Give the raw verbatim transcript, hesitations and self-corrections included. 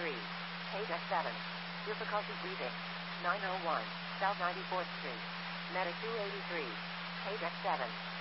three. Page X seven. Difficulty breathing. nine oh one. South ninety-fourth Street. Medic two eighty-three. Page X seven.